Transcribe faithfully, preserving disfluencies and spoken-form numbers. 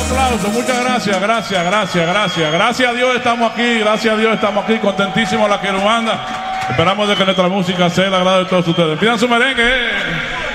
aplauso, muchas gracias, gracias, gracias, gracias. Gracias a Dios estamos aquí, gracias a Dios estamos aquí, contentísimos la querubanda. Esperamos de que nuestra música sea el agrado de todos ustedes. Pidan su merengue.